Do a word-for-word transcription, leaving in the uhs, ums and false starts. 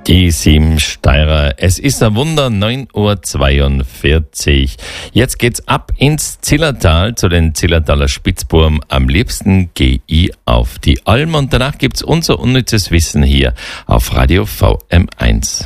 Die sieben Steirer. Es ist ein Wunder, neun Uhr zweiundvierzig. Jetzt geht's ab ins Zillertal zu den Zillertaler Spitzbuben. Am liebsten gehe ich auf die Alm und danach gibt's unser unnützes Wissen hier auf Radio V M eins.